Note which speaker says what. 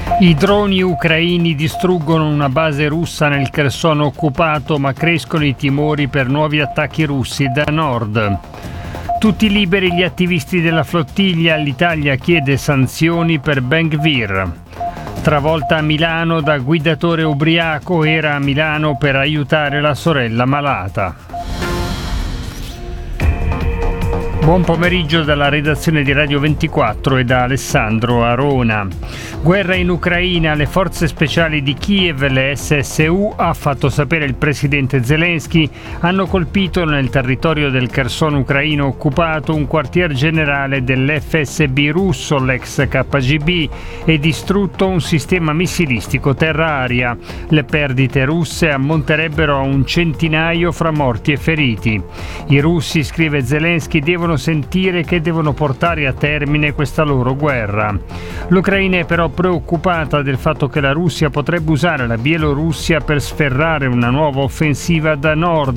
Speaker 1: I droni ucraini distruggono una base russa nel Kherson occupato, ma crescono i timori per nuovi attacchi russi da nord. Tutti liberi gli attivisti della flottiglia, l'Italia chiede sanzioni per Ben Gvir. Travolta a Milano da guidatore ubriaco, era a Milano per aiutare la sorella malata. Buon pomeriggio dalla redazione di Radio 24 e da Alessandro Arona. Guerra in Ucraina, le forze speciali di Kiev, le SSU, ha fatto sapere il presidente Zelensky, hanno colpito nel territorio del Kherson ucraino occupato un quartier generale dell'FSB russo, l'ex KGB, e distrutto un sistema missilistico terra-aria. Le perdite russe ammonterebbero a un centinaio fra morti e feriti. I russi, scrive Zelensky, devono sentire che devono portare a termine questa loro guerra. L'Ucraina è però preoccupata del fatto che la Russia potrebbe usare la Bielorussia per sferrare una nuova offensiva da nord,